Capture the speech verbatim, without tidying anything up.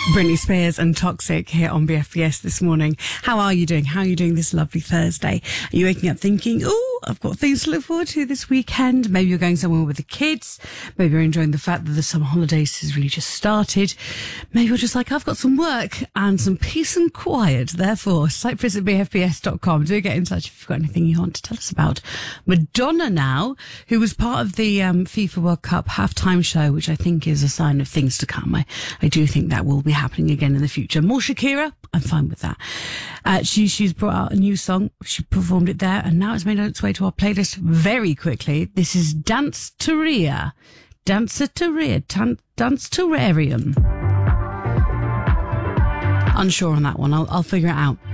Britney Spears and Toxic here on B F B S this morning. How are you doing? How are you doing this lovely Thursday? Are you waking up thinking, oh, I've got things to look forward to this weekend? Maybe you're going somewhere with the kids. Maybe you're enjoying the fact that the summer holidays has really just started. Maybe you're just like, I've got some work and some peace and quiet. Therefore, site visit b f b s dot com. Do get in touch if you've got anything you want to tell us about. Madonna now, who was part of the um, FIFA World Cup halftime show, which I think is a sign of things to come. I, I do think that will be happening again in the future. More Shakira, I'm fine with that. Uh, she, she's brought out a new song. She performed it there, and now it's made its way to our playlist very quickly. This is Dance Teria. Danceteria. Tan- Dance Terrarium. Unsure on that one. I'll, I'll figure it out.